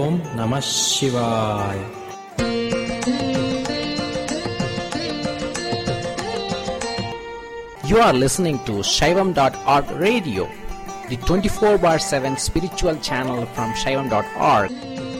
ஓம் நம சிவாய். You are listening to Shaivam.org radio, the 24/7 spiritual channel from Shaivam.org.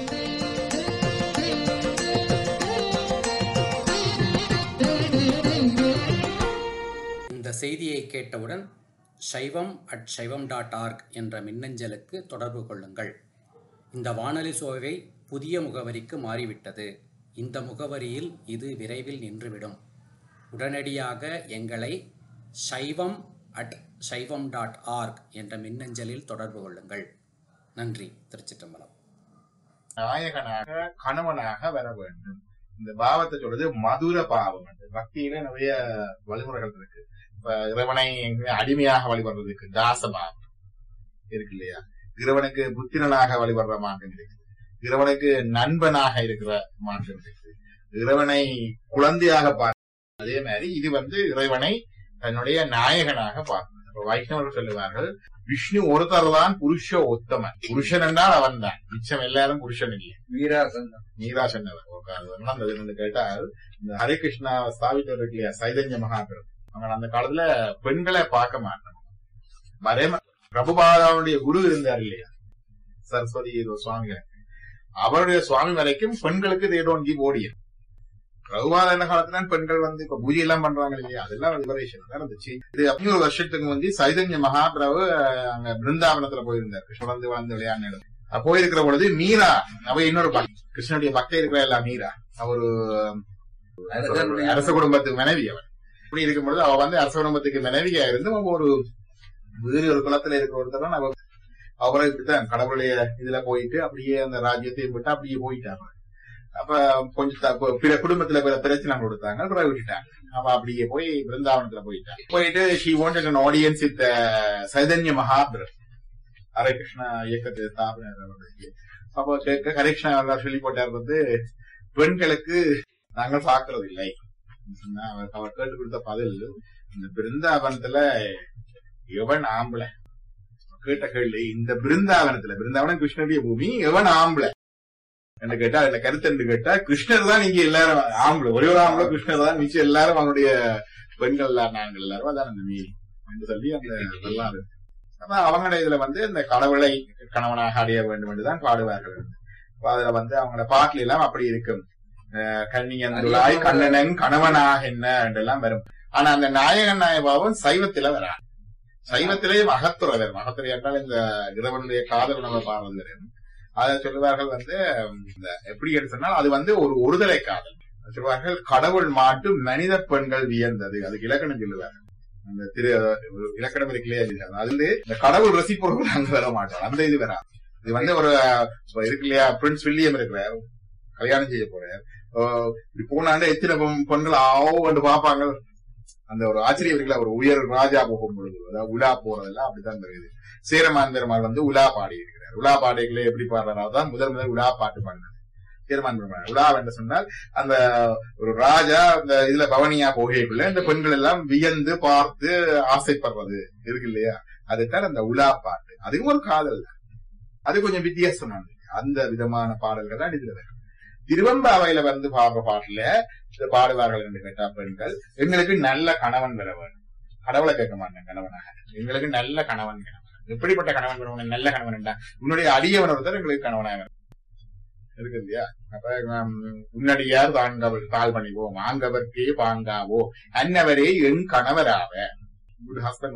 இந்த செய்தியை கேட்டவுடன் shaivam@shaivam.org என்ற மின்னஞ்சலுக்கு தொடர்பு கொள்ளுங்கள். இந்த வானொலி சோவை புதிய முகவரிக்கு மாறிவிட்டது. இந்த முகவரியில் இது விரைவில் நின்றுவிடும். உடனடியாக எங்களை shaivam@shaivam.org என்ற மின்னஞ்சலில் தொடர்பு கொள்ளுங்கள். நன்றி. திருச்சிற்றம்பலம். நாயகனாக கணவனாக வர வேண்டும். இந்த பாவத்தை சொல்றது மதுர பாவம். பக்தியில நிறைய வழிமுறைகள் இருக்கு. இப்ப இறைவனை அடிமையாக வழிபடுறதுக்கு தாசபாவம் இருக்கு இல்லையா? இறைவனுக்கு புத்திரனாக வழிபடுற மார்க்கம் இருக்கு. இறைவனுக்கு நண்பனாக இருக்கிற மார்க்கம் இருக்கு. இறைவனை குழந்தையாக பார்க்க. அதே மாதிரி இது இறைவனை தன்னுடைய நாயகனாக பார்க்கணும். வைஷ்ணவர்கள் சொல்லுவார்கள், விஷ்ணு ஒருத்தர் தான் புருஷ உத்தமன். புருஷன் என்றால் அவன் தான், மிச்சம் எல்லாரும் புருஷன் இல்லை. மீரா சொன்னவர் கேட்டால், இந்த ஹரே கிருஷ்ணா ஸ்தாபித்தவர் இருக்கு இல்லையா, சைதன்ய மகாபிரபு, அவங்க அந்த காலத்துல பெண்களை பார்க்க மாட்டாங்க. பிரபுபாதாவுடைய குரு இருந்தார் இல்லையா, சரஸ்வதி சுவாமிகள், அவருடைய சுவாமி வரைக்கும் பெண்களுக்கு they don't give audience. Prabhupada என்ன காலத்துல பெண்கள் இப்ப பூஜை எல்லாம் பண்றாங்க இல்லையா, அதெல்லாம் லிபரேஷன் தான் இருந்துச்சு. இது 500 வருஷத்துக்கு சைதன்ய மகாபிரபு அங்க பிருந்தாவனத்துல போயிருந்தார், கிருஷ்ணன் வாழ்ந்து விளையாண்டு போயிருக்கிற பொழுது மீரா, அவ இன்னொரு கிருஷ்ணனுடைய பக்தை இருக்கிற எல்லாம் மீரா, அவரு அரச குடும்பத்துக்கு மனைவி. அவன் இப்படி இருக்கும் பொழுது அவ அரச குடும்பத்துக்கு மனைவியா இருந்து ஒரு வேறு ஒரு குலத்துல இருக்கிற ஒருத்தர் அவரை இப்படித்தான் கடவுளுடைய இதுல போயிட்டு அப்படியே அந்த ராஜ்யத்தையும் விட்டு அப்படியே போயிட்டாங்க. அப்ப கொஞ்சம் பிற குடும்பத்துல பிரச்சனை கொடுத்தாங்க, பிறகு விட்டுட்டாங்க. அவ அப்படியே போய் பிருந்தாவனத்துல போயிட்டு she wanted an audience with Chaitanya Mahaprabhu, Hare Krishna இயக்கத்தை ஸ்தாபனர். அப்போ ஹரே கிருஷ்ணா சொல்லி போட்டார், பெண்களுக்கு நாங்கள் பாக்குறது இல்லை. அவர் கேட்டு கொடுத்த பதில், இந்த பிருந்தாவனத்துல எவன் ஆம்பளை கேட்ட கேள்வி, இந்த பிருந்தாவனம் கிருஷ்ணனுடைய பூமி, எவன் ஆம்பளை என்ன கேட்டா, அதுல கருத்து என்று கேட்டா, கிருஷ்ணர் தான் இங்க எல்லாரும் ஆம்பளை, ஒரே ஒரு ஆம்பளை கிருஷ்ணர் தான், மிச்சம் எல்லாரும் அவனுடைய பெண்கள் நாங்கள் எல்லாரும் அதான் அந்த மீறி என்று சொல்லி அந்த நல்லா இருக்கு. அப்ப அவங்களோட இதுல இந்த கடவுளை கணவனாக அடைய வேண்டும் என்றுதான் பாடுவார்கள். அதுல அவங்களோட பாட்டுல எல்லாம் அப்படி இருக்கும், கன்னியந்துளாய் கண்ணனன் கணவனாக என்ன என்றெல்லாம் வரும். ஆனா அந்த நாயகன் நாயபாவம் சைவத்தில வரா. சைவத்திலே மகத்துறை வரும். மகத்துறை என்றால் இந்த இறைவனுடைய காதல் நம்ம பாடுவது. அதை சொல்லுவார்கள் இந்த எப்படி சொன்னால், அது ஒரு ஒருதலை காதல் சொல்லுவார்கள். கடவுள் மாட்டு மனித பெண்கள் வியந்தது, அதுக்கு இலக்கணம் சொல்லுவார்கள். அந்த இலக்கணம் இருக்கலையே, அது இந்த கடவுள் ரசிப்பவர்கள் அங்க வர மாட்டார், அந்த இது வரா. இது ஒரு இருக்கு இல்லையா, பிரின்ஸ் வில்லியம் இருக்கிறார், கல்யாணம் செய்ய போறார். இப்படி போனாண்ட எத்தனை பெண்கள் ஆவோ என்று பாப்பாங்க. அந்த ஒரு ஆச்சரியம் இருக்குல்ல, ஒரு உயர் ராஜா போகும் பொழுது, அதாவது உலா போறதெல்லாம் அப்படித்தான் தெரியுது. சேரமான் பெருமாள் உலா பாடி இருக்கிறார். உலா பாடைகளை எப்படி பாடுறாருதான் முதல் உலா பாட்டு பாடினார் சேரமான் பெருமாள். உலா என்று சொன்னால், அந்த ஒரு ராஜா அந்த இதுல பவனியா போகைக்குள்ள இந்த பெண்கள் எல்லாம் வியந்து பார்த்து ஆசைப்படுறது இருக்கு இல்லையா, அதுதான் அந்த உலா பாட்டு. அதுவும் ஒரு காதல் தான், அது கொஞ்சம் வித்தியாசமானது. அந்த விதமான பாடல்கள் தான் இதுல வரும். திருவம்பாவையில பாடுற பாட்டுல பாடுவார்கள் என்று கேட்டா, பெண்கள் எங்களுக்கு நல்ல கணவன் வர வேண்டும், கடவுளை கேட்க மாட்டேன் கணவனாக, எங்களுக்கு நல்ல கணவன். எப்படிப்பட்ட கணவன் வேணும்? நல்ல கணவன் என்றா உன்னுடைய அடியவன் ஒருத்தர் எங்களுக்கு கணவனாக இருக்கு இல்லையா. அப்ப உன்னடியார் தாழ் பணிவோம், ஆங்கவர்க்கே பாங்காவோ, அன்னவரே என் கணவராவ, குட் ஹஸ்பண்ட்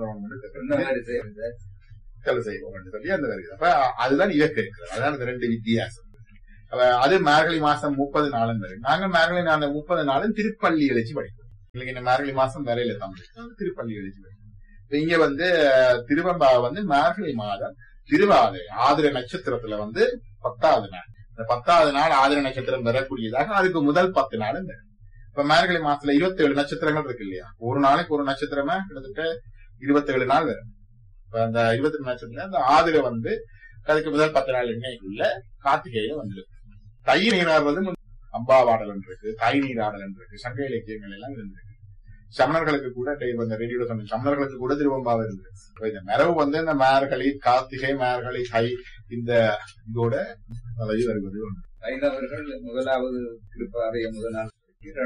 செய்வோம் என்று சொல்லி அந்த வருகிறது. அப்ப அதுதான் இலக்கு இருக்கிறது. அதான் இந்த ரெண்டு வித்தியாசம். அது மார்கழி மாசம் 30 நாளும் வரும். நாங்க மார்கழி 30 நாளும் திருப்பள்ளி எழுச்சி படிப்போம். எங்களுக்கு இந்த மார்கழி மாசம் வரையில தமிழ் திருப்பள்ளி எழுச்சி படிப்போம். இங்க திருவம்பாவை மார்கழி மாதம் திருவாதிரை ஆதிர நட்சத்திரத்துல 10வது நாள். இந்த 10வது நாள் ஆதிர நட்சத்திரம் வரக்கூடியதாக அதுக்கு முதல் 10 நாளும் வரும். இப்ப மார்கழி மாசத்துல 27 நட்சத்திரங்கள் இருக்கு இல்லையா, ஒரு நாளைக்கு ஒரு நட்சத்திரமா கிட்டத்தட்ட 27 நாள் வரும். இப்ப அந்த 28 நட்சத்திரம் அந்த ஆதிரை அதுக்கு முதல் 10 நாள் எண்ணெய்க்குள்ள கார்த்திகையில வந்துருக்கு. தை நீராடுவது அம்பாவாடல் இருக்கு, தாய் நீராடல் இருக்கு, சங்க இலக்கியங்கள் எல்லாம் இருந்திருக்கு. சமணர்களுக்கு கூட இந்த ரேடியோல சொன்ன சமணர்களுக்கு கூட திருவம்பாவை இருக்கு. இந்த மரபு வந்து இந்த மார்கழி கார்த்திகை மார்கழி தை இந்த இதோட வருவது உண்டு. வைணவர்கள் முதலாவது திருப்பாவைய முதல் நாள்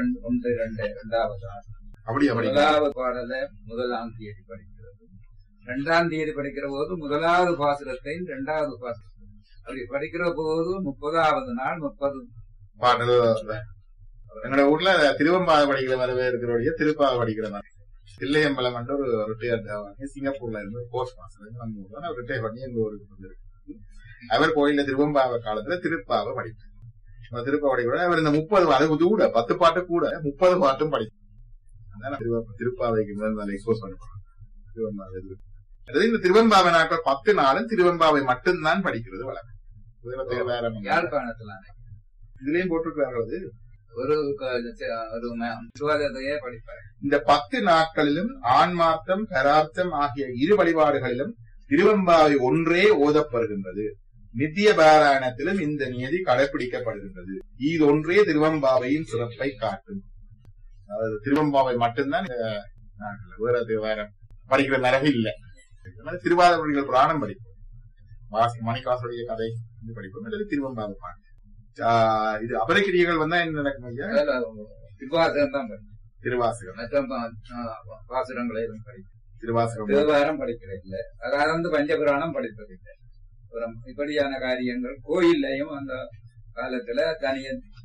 2 அப்படி முதலாவது பாடல முதலாம் தேதி படிக்கிறது. 2ஆம் தேதி படிக்கிற போது முதலாவது பாசுரத்தை 2வது பாசுரத்தை அப்படி படிக்கிற போது 30வது நாள் 30 பாடல். எங்களோட ஊர்ல திருவம்பாவை படிக்கிற மாதிரி இருக்கிற திருப்பாவை படிக்கிற மாதிரி தில்லையம்பலம் என்ற ஒரு ரிட்டையர்ட் சிங்கப்பூர்ல இருந்து போஸ்ட் மாஸ்டர் நம்ம ஊர்ல அவர் ரிட்டையர் பண்ணி எங்க ஊருக்கு வந்திருக்கு. அவர் கோயில்ல திருவம்பாவை காலத்துல திருப்பாவை படிப்பார். திருப்பாவை படிக்க அவர் இந்த 30 அது கூட 10 பாட்டு கூட 30 பாட்டும் படிப்பார். திருப்பாவைக்கு முதல் எக்ஸ்போஸ் பண்ணப்படுறாங்க. திருவம்பாவை இந்த திருவம்பாவை நாட்கள் 10 நாளும் திருவம்பாவை மட்டும்தான் படிக்கிறது வழக்கம். இதுலயும் போட்டிருக்கிறார்கள். ஒரு திருவாதிரையே படிப்பார். இந்த 10 நாட்களிலும் ஆன்மார்த்தம் பெரார்த்தம் ஆகிய இரு வழிபாடுகளிலும் திருவம்பாவை ஒன்றே ஓதப்படுகின்றது. நித்திய பாராயணத்திலும் இந்த நியதி கடைபிடிக்கப்படுகின்றது. இது ஒன்றே திருவம்பாவையின் சிறப்பை காட்டும். அதாவது திருவம்பாவை மட்டும்தான் வேற படிக்கிற மரபு இல்லை. திருவாதிரைகள் புராணம் படிப்போம், மணிக்காசுடைய கதை படிப்போம், அல்லது திருவம்பாவை பாட்டு. இது அபரக்கிரியர்கள் வந்தா என்ன நடக்கும் ஐயா? திருவாசகம் தான் திருவாசகம் பாசுரங்களை திருவாசகம் தேவாரம் படிக்கிறதில்ல. அதாவது பஞ்சபுராணம் படிப்பதில்லை. இப்படியான காரியங்கள் கோயில்லையும் அந்த காலத்துல தனிய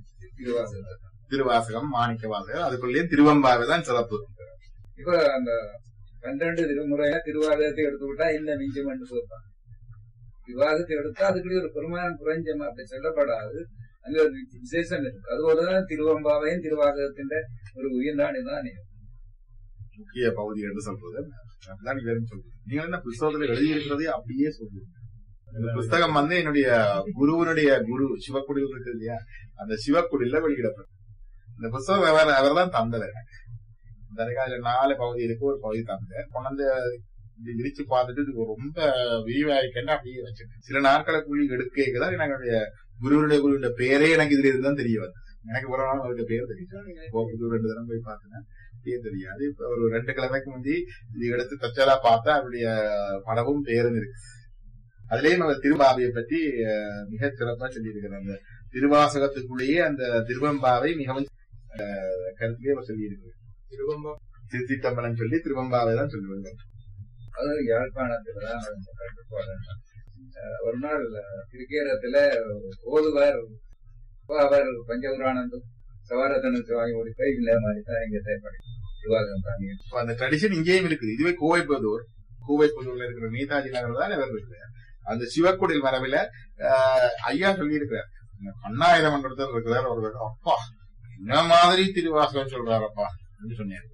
திருவாசகம் மாணிக்க வாசகம் அதுக்குள்ளேயும் திருவம்பாவை தான் சிறப்பு. இப்ப அந்த 12 திருமுறையில திருவாசகத்தை எடுத்துக்கிட்டா இந்த மிஞ்சம் என்று சொல்றாங்க. விவாதத்தை எடுத்தா அதுக்குள்ளே ஒரு பெருமானம் குறைஞ்ச அப்படி சொல்லப்படாது. அங்க ஒரு விசேஷம் இருக்கு. அதுபோலதான் திருவம்பாவையும் திருவாசகத்தின் ஒரு உயிர்நாடுதான் முக்கிய பகுதி என்று சொல்றது. நீங்க என்ன புத்தகத்துல எழுதியிருக்கிறதே அப்படியே சொல்றீங்க. இந்த புத்தகம் வந்து என்னுடைய குருவனுடைய குரு சிவக்குடியில் இருக்கு இல்லையா, அந்த சிவக்குடியில வெளியிடப்படும். இந்த புத்தகம் அவர் தான் தந்தது. இந்த 4 பகுதி இருக்கு, ஒரு பகுதி தந்த கொண்டு விரிச்சு பார்த்துட்டு ரொம்ப விரிவாயிக்கன்னு அப்படியே வச்சிருக்கேன். சில நாட்களுக்குள்ள எடுக்கதான் என்னுடைய குருவுடைய பேரே எனக்கு இதுல இருந்தான் தெரிய வந்து. எனக்கு ஒரு நாள் அவருடைய பேர் தெரியும். 2 தரம் போய் பார்த்தேன், பேர் தெரியாது. இப்ப ஒரு 2 கிழமைக்கு முந்தி இது எடுத்து தச்சலா பார்த்தா அவருடைய படமும் பேரும் இருக்கு. அதுலயும் அவர் திருவம்பாவையை பற்றி மிக சிறப்பா சொல்லியிருக்கிறார். அந்த திருவாசகத்துக்குள்ளேயே அந்த திருவம்பாவை மிகவும் கருத்திலே அவர் சொல்லி இருக்கிறார். திருவம்பா திருச்சிட்டம்பலம் சொல்லி திருவம்பாவை தான் சொல்லுவாங்க. அது யாழ்ப்பாணத்துலதான் கட்டுப்பாடு. ஒரு நாள் திருக்கேரத்துல ஓதுவார் அவர் பஞ்சபுராணந்தும் சவாரத்தனுக்கு வாங்கி ஓடி போய் இல்ல மாதிரிதான் இங்க தேவைப்படும் விவாதம் தானே. அந்த ட்ரெடிஷன் இங்கேயும் இருக்குது. இதுவே கோவைப்புதூர்ல இருக்கிற நேதாஜி நகர் தான் இவர் இருக்கிறார். அந்த சிவக்குடில் மரபில ஐயா சொல்லி இருக்கிறார். அண்ணாயிரம் இருக்கிறார். ஒரு அப்பா என்ன மாதிரி திருவாசகம் சொல்றாரப்பா அப்படின்னு சொன்னாரு.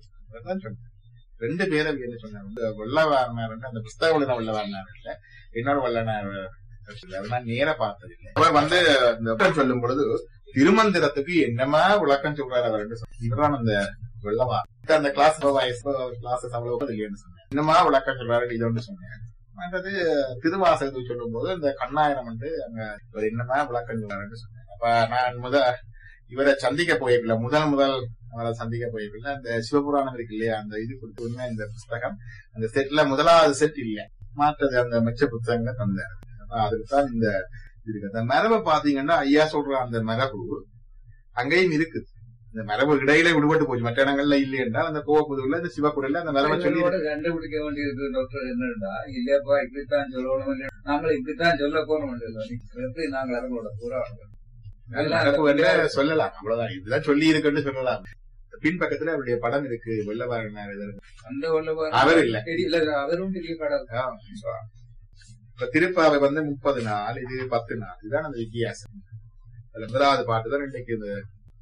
2 பேரை என்ன சொன்னாங்க, வெள்ளவாரனார் அந்த புஸ்தக வெள்ளவாரனார் இல்ல, இன்னொரு வல்லனார் நேர பார்த்ததில்லை. அவர் வந்து இந்த சொல்லும் பொழுது திருமந்திரத்துக்கு என்னமா விளக்கம் சொல்றாரு அவர். இவர்தான் அந்த வெள்ளவார். அந்த கிளாஸஸ் அவ்வளவு இல்லைன்னு சொன்னேன். என்னமா விளக்கம் சொல்றாரு இது ஒன்று சொன்னேன். மற்றது திருவாசகத்துக்கு சொல்லும் போது இந்த கண்ணாயிரம் வந்து அங்க என்னமா விளக்கம் சொல்றாருன்னு சொன்னேன். அப்ப நான் இவரை சந்திக்க போயிருக்கல, முதல் அவரை சந்திக்க போயிருக்கல. அந்த சிவபுராணம் இருக்கு இல்லையா, அந்த இது கொடுத்து இந்த புஸ்தகம் அந்த செட்ல முதலாவது செட் இல்ல, மாற்றது அந்த மிச்ச புத்தகங்களை தந்தாரு. அதுக்குதான் இந்த இருக்கு. அந்த மரபை பாத்தீங்கன்னா ஐயா சொல்ற அந்த மரபு அங்கேயும் இருக்குது. இந்த மரபு இடையில விடுபட்டு போச்சு, மற்ற இடங்கள்ல இல்லை என்றால் அந்த கோவப்புதூர்ல இந்த சிவக்குடியில அந்த மரபை சொல்லி கண்டுபிடிக்க வேண்டியிருக்கு. டாக்டர் என்னடா இல்லப்பா இப்படித்தான் சொல்லணும், நாங்களும் இப்படித்தான் சொல்ல போறோம், நாங்கள் அவங்களோட பூரா சொல்லலாம். அவ்வளவுதான், இதுதான் சொல்லி இருக்குன்னு சொல்லலாம். பின்பக்கத்துல அவருடைய படம் இருக்கு, வெள்ளவாரனார். அவர் இல்ல, அவரும் திருப்பாவை வந்து 30 நாள், இது 10 நாள். இதுதான் அந்த வித்தியாசம். அதுல முதலாவது பாட்டு தான் இன்னைக்கு இந்த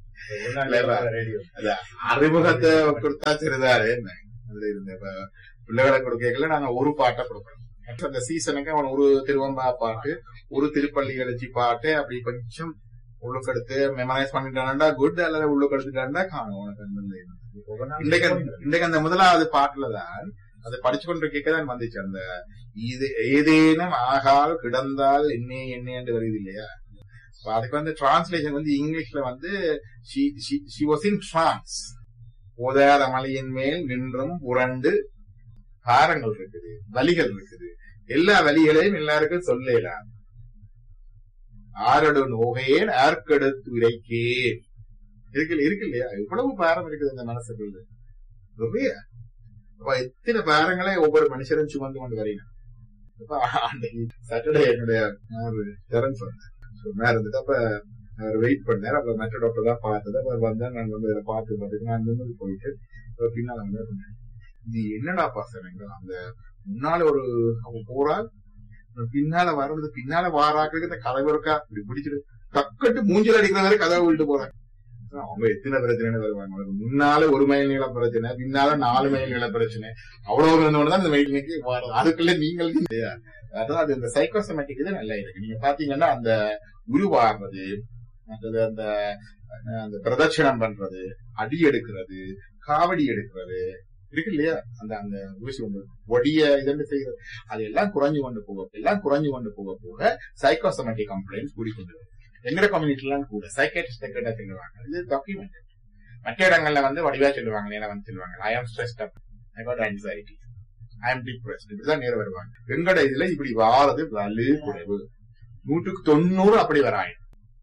அறிமுகத்தை கொடுத்தா சிறிதாரு. அதுல இருந்த பிள்ளைகளை கொடுக்கல நாங்க ஒரு பாட்டை கொடுக்கணும். அந்த சீசனுக்கு அவன் ஒரு திருவம்பா பாட்டு, ஒரு திருப்பள்ளி எழுச்சி பாட்டு, அப்படி கொஞ்சம் உள்ளுக்கு எடுத்து மெமரைஸ் பண்ணிட்டான்டா குட், அல்லது உள்ளுக்கு எடுத்துட்டான்டா காணும். உனக்கு இன்றைக்கு அந்த முதலாவது பாட்டுலதான் அதை படிச்சு கொண்டு கேட்கதான் வந்துச்சு. அந்த இது ஏதேனும் ஆகால் கிடந்தால் என்ன வருது இல்லையா. அதுக்கு வந்து டிரான்ஸ்லேஷன் வந்து இங்கிலீஷ்ல வந்து she was in trance, போதாத மலையின் மேல் நின்றும் புரண்டு பாரங்கள் இருக்குது, வலிகள் இருக்குது. எல்லா வலிகளையும் எல்லாருக்கும் சொல்லலாம். ஆரடு நோகையேன் ஆர்க்கெடுத்து உரைக்கேன் இருக்கு இல்லையா? இவ்வளவு பாரம் இருக்குது இந்த மனசுக்குள்ள. நிறைய எத்தனை பாரங்களை ஒவ்வொரு மனுஷரும் சுமந்து கொண்டு வரீங்க. அன்னைக்கு சாட்டர்டே என்னுடைய சொன்னார் இருந்துட்டு அப்ப அவர் வெயிட் பண்ணார். அப்ப மற்ற டாக்டர் தான் பார்த்தது. அவர் வந்தா நான் வந்து அதை பார்த்து நான் நின்று போயிட்டு பின்னால வந்து இது என்னடா பாசனங்க அந்த முன்னால ஒரு அவங்க போறா பின்னால வர்றது பின்னால வாராக்களுக்கு இந்த கதவு இருக்கா இப்படி பிடிச்சிட்டு டக்கட்டு மூஞ்சில் அடிக்கிற வரை கதவை விட்டு போறாங்க. அவங்க எத்தனை பிரச்சனைன்னு வருவாங்க. முன்னால 1 மைல் நீள பிரச்சனை, பின்னால 4 மைல் நீள பிரச்சனை, அவ்வளவு இருந்தோடதான் இந்த மைலுக்கு வரும். அதுக்குள்ள நீங்கள் அதான் அது இந்த சைக்கோசோமேட்டிக் இது நல்லா இருக்கு. நீங்க பாத்தீங்கன்னா அந்த உருவாகிறது, அந்த அந்த பிரதட்சணம் பண்றது, அடி எடுக்கிறது, காவடி எடுக்கிறது இருக்கு இல்லையா? அந்த அந்த ஊசி ஒன்று ஒடிய இதெல்லாம் செய்யறது, அது எல்லாம் குறைஞ்சு கொண்டு போக சைக்கோசோமேட்டிக் கம்ப்ளைண்ட்ஸ் கூடிக்கொண்டு வரும். எங்கட கம்யூனிட்டிலாம் கூட சைக்காட்ரிஸ்ட் கேட்டா சொல்லுவாங்க, இது டாக்குமெண்ட். மற்ற இடங்கள்ல வந்து வடிவா சொல்லுவாங்க, நேரம் வந்து சொல்லுவாங்க, ஐ ஆம் stressed up, I got anxiety, ஐ ஆம் டிப்ரெஸ்ட், இப்படிதான் நேரம் வருவாங்க. எங்கட இதுல இப்படி வாரது வலு குறைவு. 100க்கு 90 அப்படி வராங்க.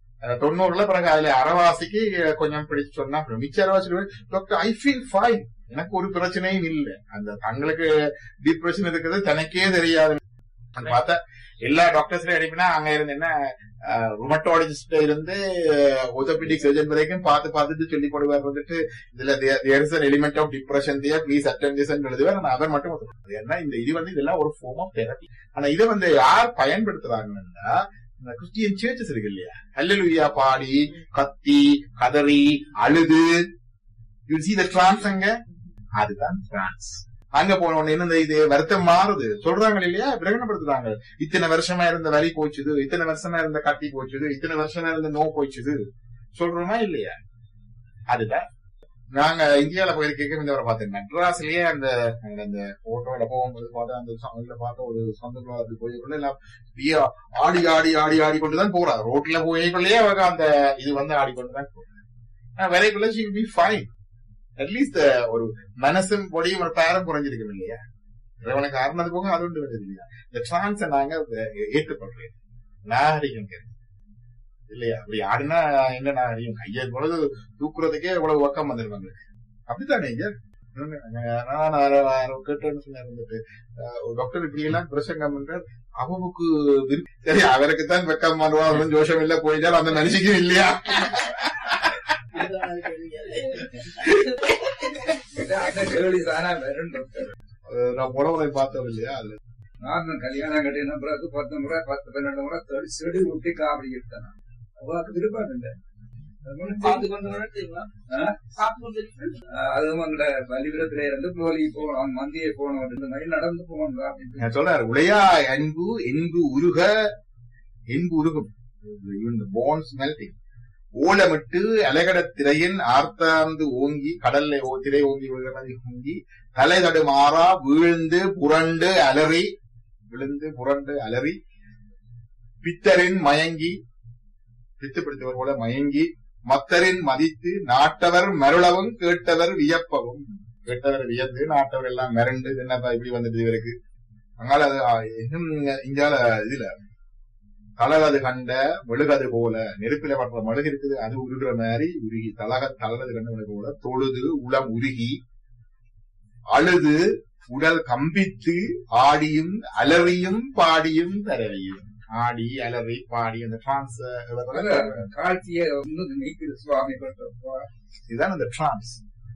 90ல பிறகு அதுல அரைவாசிக்கு கொஞ்சம் பிடிச்சு சொன்னா மிச்ச அரைவாசி டாக்டர் ஐ ஃபீல் ஃபைன், எனக்கு ஒரு பிரச்சனையும் இல்லை. அந்த தங்களுக்கு டிப்ரெஷன் இருக்கிறது தனக்கே தெரியாது. பார்த்தா எல்லா டாக்டர்ஸ்லயும் அனுப்பினா அங்க இருந்து என்ன ருமட்டாலஜிஸ்ட் இருந்து orthopedic சர்ஜன் வரைக்கும் பார்த்துட்டு சொல்லி போடுவார் வந்துட்டு இதுல there is an element of depression there, please attend this and எழுதுவார். ஆனா அவர் மட்டும் ஏன்னா இந்த இது வந்து இதெல்லாம் ஒரு ஃபார்ம் ஆஃப் தெரப்பி. ஆனா இதை வந்து யார் பயன்படுத்துறாங்கன்னா இந்த கிறிஸ்டியன் சர்ச்சஸ் இருக்கு இல்லையா, ஹல்லேலூயா பாடி கத்தி கதறி அழுது, you see the trance அங்க, அதுதான் trance. அங்க போன உடனே என்ன இது வருத்தம் மாறுது சொல்றாங்க இல்லையா, பிரகடனப்படுத்துறாங்க. இத்தனை வருஷமா இருந்த வலி போச்சுது, இத்தனை வருஷமா இருந்த கட்டி போச்சுது, இத்தனை வருஷமா இருந்த நோ போச்சுது சொல்றோமா இல்லையா? அதுதான் நாங்க இந்தியாவில போயிருக்க இந்த பார்த்தேன். மெட்ராஸ்லயே அந்த போட்டோல போகும்போது பார்த்தா அந்த இதுல பார்த்த ஒரு சொந்த போய்க்குள்ள எல்லாம் ஆடி ஆடி ஆடி ஆடி கொண்டுதான் போறா. ரோட்ல போய்க்குள்ளேயே அவங்க அந்த இது வந்து ஆடிக்கொண்டுதான் போறேன். வரைக்குள்ள she will be fine. At least ஒரு மனசும் பொடியும் ஒரு பேரம் குறைஞ்சிருக்கும் இல்லையா? இறைவனுக்கு ஆறுனது போக அது ஒன்று வருது இல்லையா? இந்த டிரான்ஸை நாங்க ஏற்றுக்கொள்றேன். நாகரிகம் இல்லையா? அப்படி ஆடினா என்ன நாகரிகம்? கையை பொழுது தூக்குறதுக்கே இவ்வளவு வக்கம் வந்துருவாங்க. அப்படித்தானே இங்க நான் கேட்டேன்னு சொன்ன இருந்துட்டு ஒரு டாக்டர் இப்படி எல்லாம் பிரசங்கம் பண்றார். அவனுக்கு சரி அவருக்குத்தான் வெக்கம் பண்ணுவாங்க, ஜோஷம் இல்ல போயிட்டாலும் அந்த மனுஷிக்கும் இல்லையா? நான் புலவரை பார்த்தோம் இல்லையா? அது நான் கல்யாணம் கட்டின பிறகு 10 முறை 10-12 முறை செடி ஊட்டி காவடி எடுத்தேன். அவ்வளவு விருப்பம் இல்லை. அதுவும் அங்க பலிபுரத்துல இருந்து கோழி போனோம், மந்தியை போனோம், நடந்து போனோம் அப்படின்னு சொல்றாரு. உடையா அன்பு என்பு உருக, என்பு உருகும், போன்ஸ் மெல்டிங். ஓலமிட்டு அலகட திரையின் ஆர்த்தாந்து ஓங்கி, கடல்ல திரை ஓங்கி ஓங்கி தலை தடுமாறா விழுந்து புரண்டு அலறி பித்தரின் மயங்கி, பித்து பிடித்தவர் போல மயங்கி, மத்தரின் மதித்து நாட்டவர் மருளவும் கேட்டவர் வியப்பவும். கேட்டவர் வியந்து நாட்டவர் எல்லாம் மிரண்டு என்னப்பா இப்படி வந்துட்டு இவருக்கு. அதனால அது இங்கால இதுல தளகது கண்ட மெழுகது போல, நெருப்பில படுற மெழுகு இருக்குது அது உருகிற மாதிரி உருகி தளகது கண்ட மெழுகு போல தொழுது உளம் உருகி அழுது உடல் கம்பித்து ஆடியும் அலறியும் பாடியும் தரவியும். ஆடி அலறி பாடி அந்த டிரான்ஸ் காட்சியை நீக்குது சுவாமி. இதுதான் அந்த டிரான்ஸ்.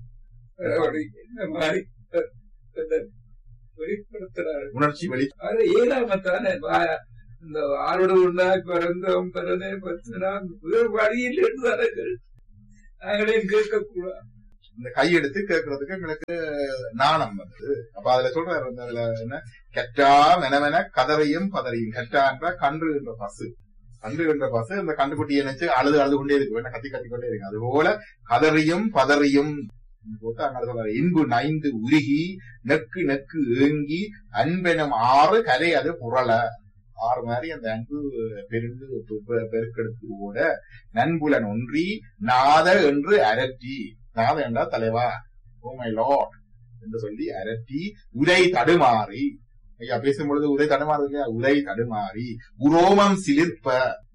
வெளிப்படுத்துறாரு உணர்ச்சி வெளி. அது ஏழாமத்தானே இந்த ஆரோடு உண்டாய் பிறந்தோம் பிறந்தே பத்தினா வழியில் நாங்களே கேட்கக்கூடாது. இந்த கையெடுத்து கேட்கறதுக்கு எங்களுக்கு நாணம் வந்தது. அப்ப அதுல சொல்றாரு அதுல என்ன, கெட்டா மெனவென கதறையும் பதறையும். கெட்டான்ற கன்று என்ற பசு, கன்று என்ற பசு அந்த கண்டுகுட்டியை நினைச்சு அழுது கொண்டே இருக்கு, வேணா கத்தி கொண்டே இருக்கு. அது போல கதறியும் பதறியும் போட்டு அங்க சொல்றாரு. இன்பு நைந்து உருகி நெக்கு நெக்கு ஏங்கி அன்பெனும் ஆறு கலை அது புரள. ஆறு மாதிரி அந்த அன்பு பெருந்து பெருக்கெடுத்து ஓட நண்புலன் ஒன்றி நாத என்று அரற்றி. நாத என்றா தலைவா, ஓ மை லார்ட் என்று சொல்லி அரட்டி உரை தடுமாறி, ஐயா பேசும்பொழுது உரை தடுமாறு இல்லையா, உரை தடுமாறி உரோமம் சிலிர்ப்ப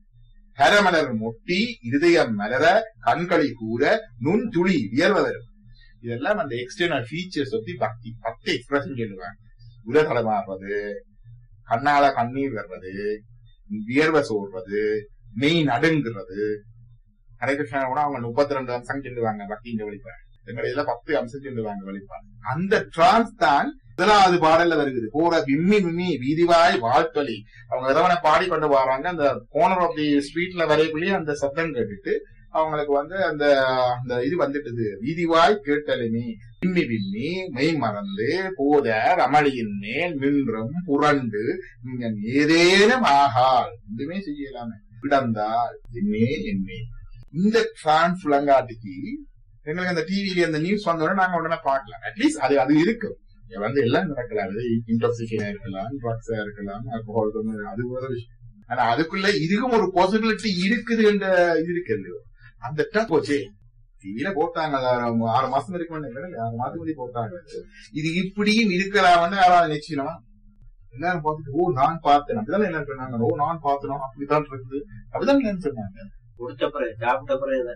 ஹரமலர் மொட்டி இருதயம் மலர கண்களி கூற நுண் துளி வியர்வதரும். இதெல்லாம் அந்த எக்ஸ்டர்னல் ஃபீச்சர்ஸ் பத்தி பக்தி 10 எக்ஸ்பிரஷன் சொல்லுவாங்க. உரை தடுமாறுறது, கண்ணால கண்ணீர் வர்றது, வியர்வை சோர்றது, மெய் நடுங்கிறது. ஹரேகிருஷ்ணா கூட அவங்க 32 அம்சம் சொல்லுவாங்க பக்தியின் வெளிப்பாடு. எங்களை இதுல 10 அம்சம் சொல்லுவாங்க வெளிப்பாடு. அந்த டிரான்ஸ் தான் முதலாவது பாடல்ல வருகிறது. போற விம்மி விம்மி வீதிவாய் வாழ்த்தொலி. அவங்க இறைவனை பாடி கொண்டு வராங்க. அந்த கோர்னர் ஆஃப் தி ஸ்ட்ரீட்ல வரைக்குள்ளேயே அந்த சத்தம் கேட்டுட்டு அவங்களுக்கு அந்த அந்த இது வந்துட்டுது. வீதிவாய் கேட்டலுமி விம்மி விம்மி மெய் மறந்து போத ரமளியின் மேல் நின்றும் புரண்டு நீங்க ஏதேனும் ஆகால் எதுவுமே செய்யலாமே கிடந்தால் என்னே என்னே. இந்த டிரான்ஸ் விளங்காட்டுக்கு எங்களுக்கு அந்த டிவில அந்த நியூஸ் வந்தோடனே நாங்க உடனே பார்க்கலாம். அட்லீஸ்ட் அது இருக்கு. எல்லாம் நடக்கலாம். இன்டாக்சிகேஷன் இருக்கலாம், ட்ரக்ஸா இருக்கலாம், ஆல்கஹால், அது ஒரு விஷயம். ஆனா அதுக்குள்ள இதுக்கும் ஒரு பாசிபிலிட்டி இருக்குது என்ற இது இருக்கு. அந்த போச்சு டிவில போட்டாங்க 6 மாசம் இருக்கு, 6 மாசம் முன்னாடி போட்டாங்க. இது இப்படியும் இருக்கலாம்னு யாராவது நிச்சயமா எல்லாரும் பார்த்துட்டு ஓ நான் பார்த்தேன் அப்படிதான் என்ன சொன்னாங்க. ஓ நான் பார்த்தேன் அப்படித்தான் இருக்குது அப்படிதான் என்ன சொன்னாங்க. உடுத்த பிறகு சாப்பிட்ட பிறகு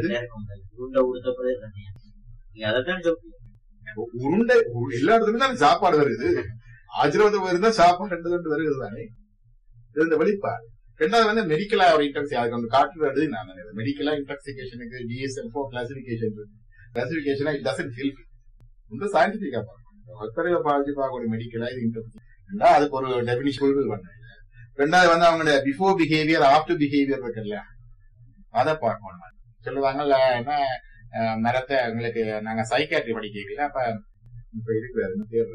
உருண்டை உடுத்த பிறகு அதைத்தான் உருண்டை எல்லா இடத்துலயும் தான் சாப்பாடு வருது. ஆஜீர்வாதம் வருதா சாப்பாடு வருது தானே. இது இந்த வெளிப்பாடு. ரெண்டாவது மெடிக்கலா ஒரு இன்டாக்சி அதுக்கு வந்து காட்டு வருது. நான் மெடிக்கலா இன்டாக்சிகேஷனுக்கு DSM-4 கிளாசிபிகேஷன் இருக்கு. கிளாசிபிகேஷனா இட் டசன்ட் ஹெல்ப். ரொம்ப சயின்டிபிக்கா பார்க்கணும். பார்க்க ஒரு மெடிக்கலா இது இன்டாக்சி. அதுக்கு ஒரு டெபினிஷன் பண்ண. ரெண்டாவது அவங்களோட பிஃபோர் பிஹேவியர் ஆஃப்டர் பிஹேவியர் இருக்கு இல்லையா, அதை பார்க்கணும். சொல்லுவாங்கல்ல என்ன மரத்தை உங்களுக்கு நாங்க சைக்காட்ரி படிக்கல. அப்ப இப்ப இருக்கிறாரு பேர்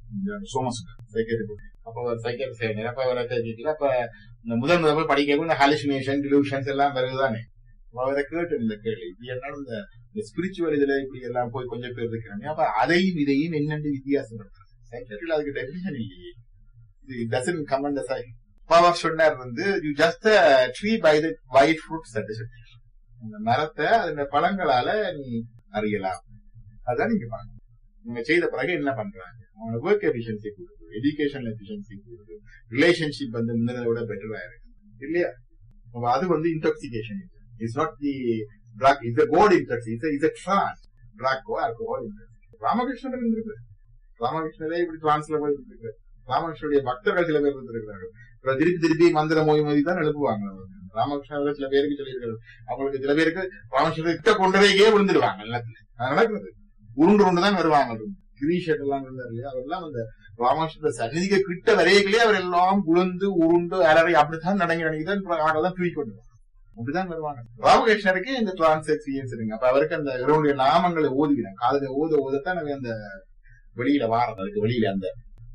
சோமஸ் சைக்காட்ரி. அப்ப சைக்காட்ரி செய்யணும். அப்ப கேட்கல. அப்ப இந்த முதல் படிக்க இந்த ஹாலுசினேஷன் டிலூஷன்ஸ் எல்லாம் வருதுதானே. அவரை கேட்டு இந்த கேள்வி இப்படி என்னாலும் இந்த ஸ்பிரிச்சுவல் இதுல இப்படி எல்லாம் போய் கொஞ்சம் பேர் இருக்கிறாங்க. அப்ப அதையும் இதையும் என்னென்று வித்தியாசப்படுத்துறது. சைக்காட்ரியில அதுக்கு டெபினிஷன் இல்லையே. இது doesn't come under side. Power சொன்னார் you just tree by the white fruits. அந்த மரத்தை அதோட பழங்களால நீ அறியலாம். அதான் நீங்க பாருங்க. நீங்க செய்த பிறகு என்ன பண்றாங்க, அவங்களோட ஒர்க் எஃபிஷியன்சி கூடுது, எஜுகேஷன் எஃபிஷியன்சி கூடுது, ரிலேஷன்ஷிப் முன்னதை விட பெட்டரா இருக்கு இல்லையா. அது intoxication. It's not the drug, it's a god intoxication, it's a trance. ட்ரக்கோ alcohol intoxication. Ramakrishnan இருக்கு. ராமகிருஷ்ணரே இப்படி டிரான்ஸ்ல போய் இருக்கு. ராமகிருஷ்ணனுடைய பக்தர்கள் சில பேர் இருந்திருக்கிறார்கள். திருப்பி மந்திர மொழி தான் எழுப்புவாங்க. ராமகிருஷ்ணன் சில பேருக்கு சொல்லியிருக்காரு. அவங்களுக்கு சில பேருக்கு ராமகிருஷ்ண கொண்டதையே விழுந்துடுவாங்க. நடக்கிறது உருண்டு தான் வருவாங்க. கிரீஷட் எல்லாம் இருந்தாரு இல்லையா, அவரெல்லாம் அந்த ராமகிருஷ்ண சன்னிதிக்கு கிட்ட வரையிலே அவர் எல்லாம் உளுந்து உருண்டு அலறி அப்படித்தான் நடங்கிதான் தூக்கி கொண்டு அப்படிதான் வருவாங்க. ராமகிருஷ்ணருக்கு இந்த டிரான்ஸ் எக்ஸ்பீரியன்ஸ் இருக்கு. அப்ப அவருக்கு அந்த இவருடைய நாமங்களை ஓதுவினாங்க. காதலை ஓதத்தான் அந்த வெளியில வாரம். அதுக்கு வெளியில அந்த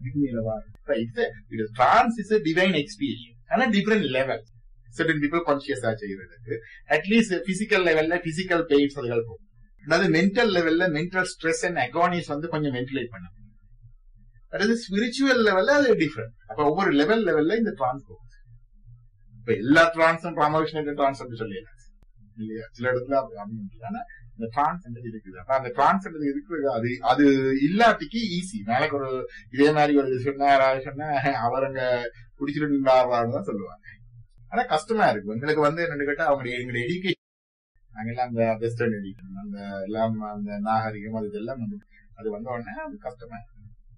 trance is a divine experience and a different level. Certain people conscious ஆச்சரிக்கிறதுக்கு at least physical லெவல்ல பிசிக்கல் பெயின்ஸ் அதுகள் போகும். அதாவது மென்டல் லெவல்ல மென்டல் ஸ்ட்ரெஸ் அண்ட் அகானிஸ் கொஞ்சம் வென்டிலேட் பண்ணும். அதாவது ஸ்பிரிச்சுவல் லெவல்ல அது டிஃபரெண்ட். அப்ப ஒவ்வொரு லெவல்ல இந்த டிரான்ஸ் போகும். இப்ப எல்லா டிரான்ஸும் ராமகிருஷ்ணன் டிரான்ஸ் அப்படி சொல்லிடலாம் இல்லையா. சில இடத்துல அப்படி ஆனா இந்த டிரான்ஸ் இருக்குது. அப்ப அந்த டிரான்ஸ் இருக்குது. அது இல்லாட்டிக்கு ஈஸி. நாளைக்கு ஒரு இதே மாதிரி ஒரு சொன்ன அவருங்க குடிச்சிட்டு இருந்தாருன்னு தான் சொல்லுவாங்க. ஆனா கஷ்டமா இருக்கு எங்களுக்கு. என்னன்னு கேட்டா எங்களுடைய எஜுகேஷன் நாங்கெல்லாம் அந்த வெஸ்டர்ன் எஜுகேஷன் அந்த எல்லாம் அந்த நாகரிகம் அது இதெல்லாம் அது உடனே அது கஷ்டமா இருக்கு.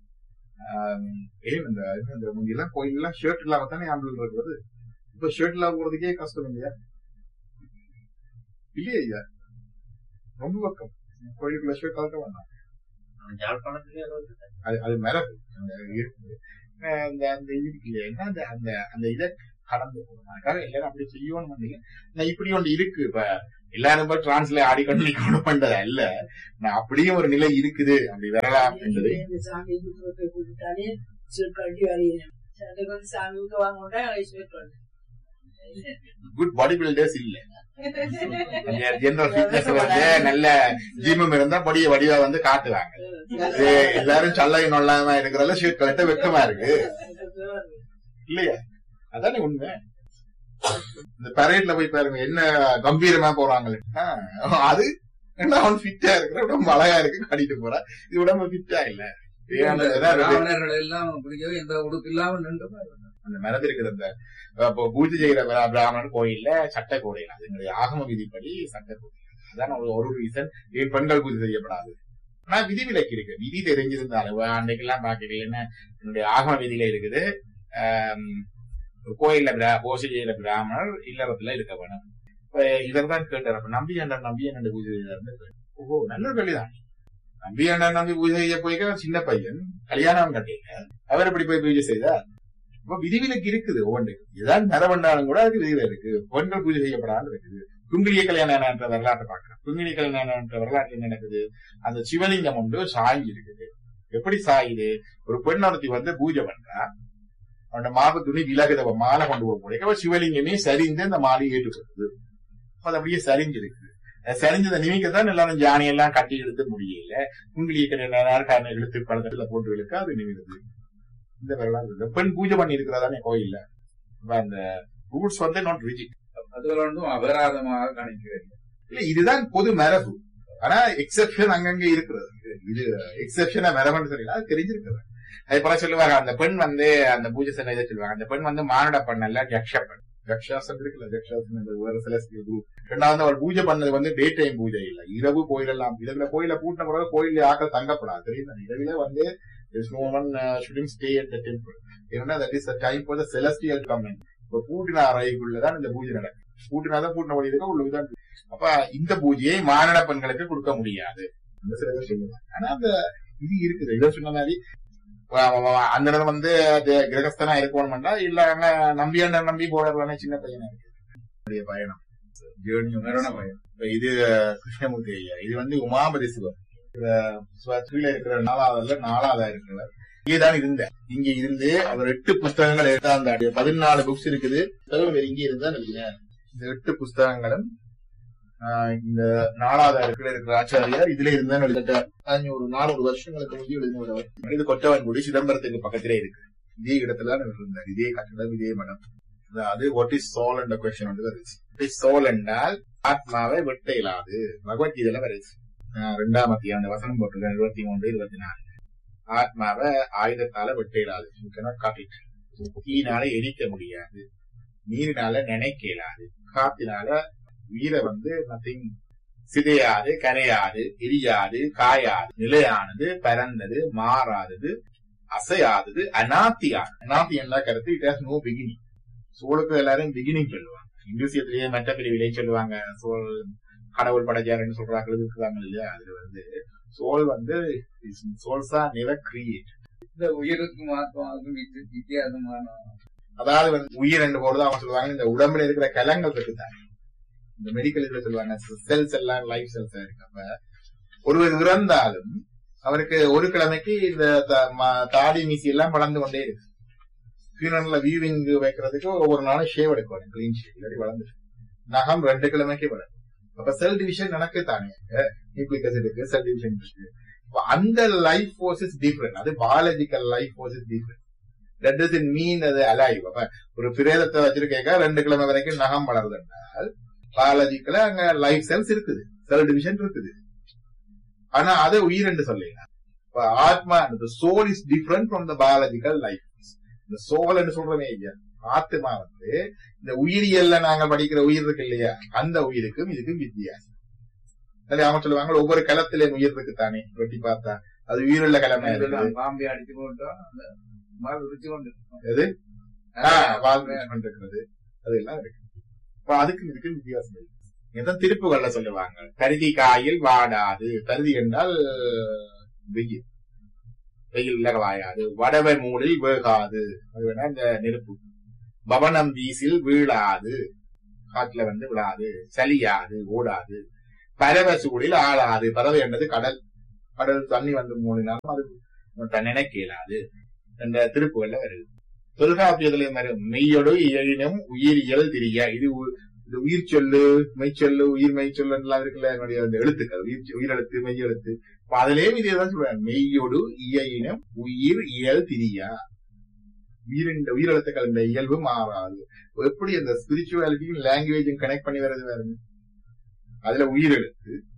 இந்த முன்னெல்லாம் கோயில் எல்லாம் ஷர்ட் இல்லாம தானே ஆம்புலன்ஸ் இருக்கிறது. இப்ப ஷர்ட் இல்லாம போறதுக்கே கஷ்டம் இல்லையா இல்லையா ஐயா. ரொம்ப பக்கம் கோயிலுக்குள்ள ஷர்ட் கலக்க வேண்டாம். அது மரபு இருக்குது. அந்த இருக்கு இல்லையா அந்த இதை கடந்து போகணும். அதுக்காக எல்லாரும் அப்படி செய்யணும் பண்ணீங்க. நான் இப்படி ஒன்று இருக்கு. இப்ப எல்லாரும் போய் டிரான்ஸ்ல ஆடிக்கொண்டு நிக்கணும் பண்றதா இல்ல. நான் அப்படியும் ஒரு நிலை இருக்குது அப்படி வரலாம் என்பது. குட் பாடி பில்டர்ஸ் இல்ல. ஜெனரல் ஃபிட்னஸ் நல்ல ஜிம்மும் இருந்தா பொடிய வடிவா காட்டுவாங்க. எல்லாரும் சல்லையும் நொல்லாம இருக்கிறதால ஷர்ட் கலட்ட வெக்கமா இருக்கு இல்லையா. அதானே உண்மை. இந்த பரேட்ல போய் பாருங்க என்ன கம்பீரமா போறாங்களே. அது ஏன்னா அவன் ஃபிட்டா இருக்கிற உடம்பு அழகா இருக்கு காட்டிட்டு போறான். இது உடம்பு ஃபிட்டா இல்ல. பிராமணர்கள் எல்லாம் பிடிக்கவே எந்த உடுப்பு இல்லாம நின்று அந்த மரத்து இருக்குது. அந்த இப்போ பூஜை செய்யற பிராமணன் கோயில்ல சட்டை கோடையில அது என்னுடைய ஆகம விதிப்படி சட்டை கோடை. அதான் ஒரு ரீசன் ஏன் பெண்கள் பூஜை செய்யப்படாது. ஆனா விதிவிலக்கு இருக்கு. விதி தெரிஞ்சிருந்தாலும் அன்னைக்கெல்லாம் பாக்கிறீங்கன்னா என்னுடைய ஆகம விதியில இருக்குது, கோயில்ல பூஜை செய்யற பிராமணர் இல்லறத்துல இருக்க வேணும். இப்ப இவர்தான் கேட்டார், அப்ப நம்பி என்ன பூஜை செய்யறாரு. ஓஹோ, நல்ல கேள்விதான். நம்பி பூஜை செய்ய போய்க்க சின்ன பையன் கல்யாணம் கட்டிங்க, அவர் எப்படி போய் பூஜை செய்தார்? இப்ப விதிவிலக்கு இருக்குது. ஒவ்வொன்றுக்கு ஏதாவது நரவண்டாலும் கூட அதுக்கு விதிவில இருக்கு. பெண்கள் பூஜை செய்யப்படாமல் இருக்குது. குங்கிலிய கல்யாணம் என்ற வரலாற்றை பார்க்கிறோம். குங்கிலிய கல்யாணம் என்ற வரலாற்று என்ன நடக்குது? அந்த சிவலிங்கம் ஒன்று சாங்கி இருக்குது. எப்படி சாயுது? ஒரு பெண்ணொருத்தி வந்து பூஜை பண்றா, அவனோட மாவு துணி விலகுத மாலை கொண்டு போக முடியும். சிவலிங்கமே சரிந்து அந்த மாலையை ஏற்றுக்கொடுக்குது. அது அப்படியே சரிஞ்சிருக்கு. சரிஞ்சதை நிமிக்கத்தான் எல்லாரும் ஜானியெல்லாம் கட்டி எடுத்து முடியல. குங்கிலிய கல்யாணம் இழுத்து பழத்துல போட்டு இழுக்க அது நிமிடுது. இந்த வரலாறு பெண் பூஜை பண்ணி இருக்கிறதானே கோயில்ல. அந்த ரூல்ஸ் வந்து நாட் ரிஜிட், அது அபராதமாக கணிக்கிறது இல்ல. இதுதான் பொது மரபு. ஆனா எக்ஸெப்ஷன் அங்கங்க இருக்கிறது. இது எக்ஸெப்ஷனா மரபுன்னு சொல்லல, அது தெரிஞ்சிருக்கிறது. அது போல சொல்லுவாங்க, அந்த பெண் வந்து அந்த பூஜை செல்ல இதை சொல்லுவாங்க, அந்த பெண் வந்து மானுட பண்ணல ஜக்ஷப்பன். ஜக்ஷாசன் இருக்குல்ல, ஜக்ஷாசன் வேற செலஸ்டியல் குரூப். ரெண்டாவது அவள் பூஜை பண்ணது வந்து டே டைம் பூஜை இல்ல, இரவு கோயிலெல்லாம். இதுல கோயில பூட்டின பிறகு கோயில ஆக்கள் தங்கப்படாது. தெரியும், இரவில வந்து no one shouldn't stay at the temple. ஏன்னா that is the time for the celestial coming. இப்ப பூட்டின அறைக்குள்ளதான் இந்த பூஜை நடக்கும். பூட்டினாதான் பூட்டின வழி இருக்க உள்ளதுதான். அப்ப இந்த பூஜையை மானிட பெண்களுக்கு கொடுக்க முடியாது. அந்த சில பேர் சொல்லுவாங்க. ஆனா அந்த இது இருக்குது. இதை சொன்ன மாதிரி அந்த நேரம் வந்து கிரகஸ்தனா இருக்கணும்டா இல்ல அங்க நம்பி போடலானே சின்ன பையனா இருக்கு பயணம் பயணம். இது கிருஷ்ணமூர்த்தி ஐயா, இது வந்து உமாபதி சிவன் கீழே இருக்கிற 4ஆவதா இருக்கிறவர். இங்கேதான் இருந்த இங்க இருந்து அவர் 8 புஸ்தகங்கள் எடுத்தாந்த 14 புக்ஸ் இருக்குது. இங்க இருந்தா நினைக்கிறேன். இந்த 8 புஸ்தகங்களும் இந்த 4ஆவதா இருக்கிற ஆச்சாரியார் இதுல இருந்தா எழுதிட்ட 400 வருஷங்களுக்கு முந்தைய எழுதினவர். இது கொற்றவன்குடி சிதம்பரத்துக்கு பக்கத்திலே இருக்கு. இதே இடத்துல இருந்தார். இதே கட்டடம், இதே மடம். அது வாட் இஸ் சோல் என்ற கொஸ்டின் வந்து வருது. சோல் என்றால் ஆத்மாவை வெட்ட இயலாது. பகவத்கீதையில வருது. 2ஆம் அத்தியாயம் வசனம் போட்டிருக்கேன் 23, 24. ஆத்மாவை ஆயுதத்தால வெட்ட இயலாது. தீயினால எரிக்க முடியாது, நீரினால நினைக்க இயலாது, காத்தினால உயிரை வந்து நத்திங் சிதையாது, கரையாது, எரியாது, காயாது, நிலையானது, பரந்தது, மாறாதது, அசையாதது, அநாத்தியாது. அநாத்தி என்ன கருத்து? It has no beginning. சோளுக்கு எல்லாரும் பிகினிங் சொல்லுவாங்க. இங்கிலீஷியத்திலேயே மற்ற பிரிவிலே சொல்லுவாங்க. சோல் கடவுள் படைச்சாருன்னு சொல்றாங்க இருக்கிறாங்க இல்லையா? அதுல வந்து சோல் வந்து சோல்ஸா நெவர் கிரியேட். இந்த உயிருக்கும் ஆத்மாவுக்கும் வித்தியாசமான, அதாவது வந்து உயிர் என்று போறது அவங்க சொல்லுவாங்க இந்த உடம்புல இருக்கிற கலங்கள் இருக்குதாங்க. இந்த மெடிக்கல் இதுல சொல்லுவாங்க செல்ஸ் எல்லாம் லைஃப் செல்ஸா இருக்கு. அப்ப ஒருவர் இறந்தாலும் அவருக்கு ஒரு கிழமைக்கு இந்த தாடி மீசி எல்லாம் வளர்ந்து கொண்டே இருக்கு. ஃபியூனரல்ல வியூவிங் வைக்கிறதுக்கு ஒவ்வொரு நாளும் ஷேவ் எடுக்கணும், கிளீன் ஷேவ். இல்லாட்டி வளர்ந்து நகம் 2 கிழமைக்கு வளரும். அப்ப செல் டிவிஷன் நடக்கு தானே, நியூக்ளிக் ஆசிட் இருக்கு, செல் டிவிஷன் இருக்கு. அந்த லைஃப் ஃபோர்ஸ் இஸ் டிஃபரெண்ட். அது biological life force is different. That doesn't mean அது அலைவ். அப்ப ஒரு பிரேதத்தை வச்சிருக்கேங்க 2 கிழமை வரைக்கும் நகம் வளருதுன்றால் பயாலஜிக்கலா அங்க லைஃப் செல்ஸ் இருக்குது, செல் டிவிஷன் இருக்குது. ஆனா அதை உயிர் என்று சொல்லலாம். ஆத்மா, soul is different from the biological life. இந்த சோல் என்று சொல்றமே இல்லையா, ஆத்மா வந்து இந்த உயிரியல்ல நாங்க படிக்கிற உயிர் இருக்கு இல்லையா, அந்த உயிருக்கும் இதுக்கும் வித்தியாசம். அவங்க சொல்லுவாங்க ஒவ்வொரு களத்திலே உயிர் இருக்கு தானே, வெட்டி பார்த்தா அது உயிருள்ள கிழமை பாம்பே அடிச்சு போட்டோம் இருக்கிறது அதெல்லாம் இருக்கு. அதுக்கு இதுக்கு வித்தியாசம் இருக்கு. இதான் திருப்புகள்ல சொல்லுவாங்க, கருதி காயில் வாடாது. கருதி என்றால் வெயில், வெயில் வாயாது. வடவை மூடில் வேகாது, அது வேணா இந்த நெருப்பு. பவனம் வீசில் வீழாது, காட்டுல வந்து விழாது. சலியாது, ஓடாது. பறவை சூடில் ஆளாது. பறவை என்றது கடல், கடல் தண்ணி வந்து மூடினாலும் அது நினைக்க இயலாது என்ற திருப்புகள்ல வருது. தொல்காப்பியத்திலே மெய்யொடு இயலினும் உயிரியல் திரிய. இது உயிர் சொல்லு, மெய்ச்சொல்லு, உயிர் மெய்ச்சொல்லு எல்லாம் இருக்குல்ல, என்னுடைய அந்த எழுத்துக்கள் உயிரெழுத்து, மெய்யெழுத்து. அதுலயும் இதேதான் சொல்றாங்க, மெய்யொடு இயலினும் உயிர் இயல் திரியா. உயிரெழுத்துக்கள் இந்த இயல்பு மாறாது. எப்படி அந்த ஸ்பிரிச்சுவாலிட்டியும் லாங்குவேஜும் கனெக்ட் பண்ணி வர்றது பாருங்க. அதுல உயிரெழுத்து,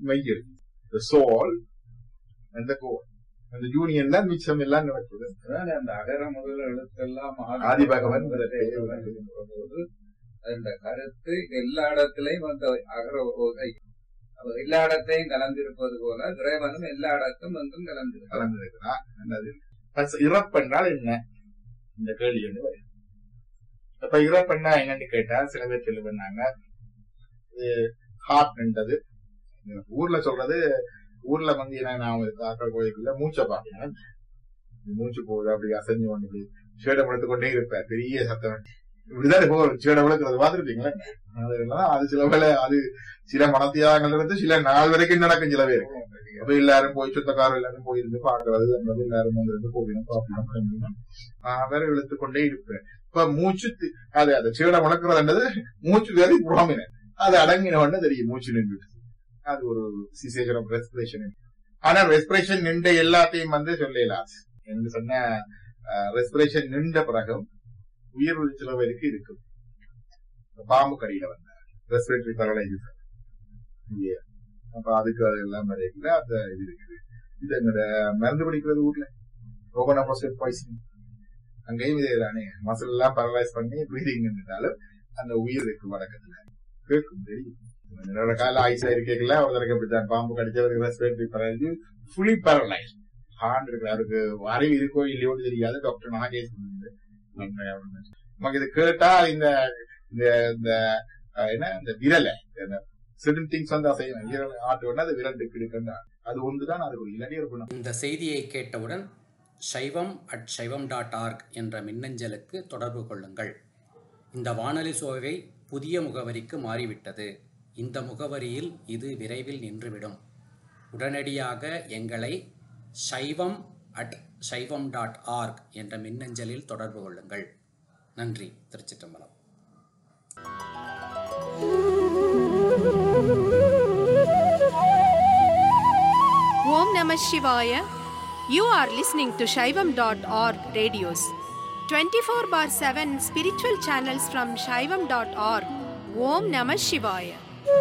மையம், the soul and the core. அந்த யூனியன் தான் மிச்சம் எல்லாம் நடக்குது. அந்த அகர முதல் எழுத்தெல்லாம் ஆதிபகவன் போது அந்த கருத்து எல்லா இடத்திலையும் அந்த அகர எல்லா இடத்தையும் கலந்திருப்பது போல இறைவனும் எல்லா இடத்தும் வந்து கலந்திருக்கிறான். இறப்பென்றால் என்ன இந்த கேள்வி வந்து வரும். அப்ப இறப்பெண்ணா என்னன்னு கேட்டா சில பேர் சொல்லி பண்ணாங்க, ஹார்ட்ன்றது ஊர்ல சொல்றது. ஊர்ல வந்து என்ன நான் ஆக்கள் கோயிலுக்குள்ள மூச்சை பாக்கிறேன், மூச்சு போகுது அப்படி அசைஞ்சு கொண்டு சேடம் எடுத்துக்கொண்டே இருப்பேன், பெரிய சத்தம் இப்படிதான் இப்போ சேடம் விளக்குறது பாத்துருப்பீங்களா? அது சில வேலை அது சில மனத்தியாகங்கள் இருந்து சில நாள் வரைக்கும் நடக்கும் சில பேருக்கு. அப்ப எல்லாரும் போய் சொந்தக்காரர் எல்லாரும் போயிருந்து பாக்குறது, எல்லாரும் வந்து போகணும் பாக்கணும் வேற இழுத்துக்கொண்டே இருப்பேன். இப்ப மூச்சு அது சேடம் வளர்க்கறதுன்றது மூச்சு வேலை புறாமின அது அடங்கினவன்னு தெரியும் மூச்சு நின்று. அது ஒரு சிசேஷன் ஆஃப் ரெஸ்பிரேஷன். ஆனா ரெஸ்பிரேஷன் நின்ற எல்லாத்தையும் வந்து சொல்லலாம் என்று சொன்ன ரெஸ்பிரேஷன் நின்ற பிறகு உயிர் சில பேருக்கு இருக்கு. பாம்பு கடியில வந்த ரெஸ்பிரேட்டரி பேரலைசிஸ், அப்ப அதுக்கு எல்லாம் வரைக்குள்ள அந்த இது இருக்குது. இது எங்கட மருந்து பிடிக்கிறது ஊர்ல ரோகோனோபாசிட் பாய்சன், அங்கேயும் இதே தானே, மசில் எல்லாம் பேரலைஸ் பண்ணி பிரீதிங் இருந்தாலும் அந்த உயிர் இருக்கு வழக்கத்துல கேட்கும் தெரியும். என்னோட கால ஆயுசா இருக்கல ஒருத்தருக்கு அப்படித்தான் பாம்பு கடிச்சவருக்கு respiratory paralysis fully paralyse heart இருக்கு. அவருக்கு அறிவு இருக்கோ இல்லையோடு தெரியாது. டாக்டர் நாகேஷ் நமக்கு இது கேட்டா இந்த என்ன இந்த விரலை certain things வந்து அசையும் ஆட்டு அது விரலுக்கு இருக்கு. அது ஒன்றுதான் அதுக்கு ஒரு இலடிய இருக்கணும். இந்த செய்தியை கேட்டவுடன் shaivam@shaivam.org என்ற மின்னஞ்சலுக்கு தொடர்பு கொள்ளுங்கள். இந்த வானொலி சோவை புதிய முகவரிக்கு மாறிவிட்டது. இந்த முகவரியில் இது விரைவில் நின்றுவிடும். உடனடியாக எங்களை shaivam@shaivam.org என்ற மின்னஞ்சலில் தொடர்பு கொள்ளுங்கள். நன்றி. திருச்சிற்றம்பலம். ஓம் நம சிவாய. You are listening to Shaivam.org radios. 24/7 spiritual channels from Shaivam.org. Om Namah Shivaya.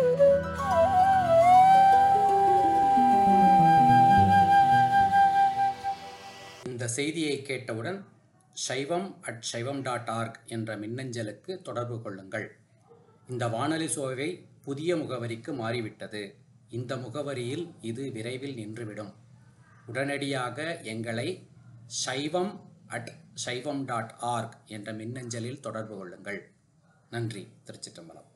இந்த செய்தியை கேட்டவுடன் shaivam@shaivam.org என்ற மின்னஞ்சலுக்கு தொடர்பு கொள்ளுங்கள். இந்த வானொலி சோவை புதிய முகவரிக்கு மாறிவிட்டது. இந்த முகவரியில் இது விரைவில் நின்றுவிடும். உடனடியாக எங்களை shaivam@shaivam.org என்ற மின்னஞ்சலில் தொடர்பு கொள்ளுங்கள். நன்றி. திருச்சிற்றம்பலம்.